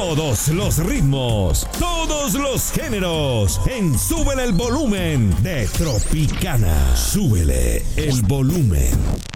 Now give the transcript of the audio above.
Todos los ritmos, todos los géneros, en Súbele el Volumen de Tropicana. Súbele el volumen.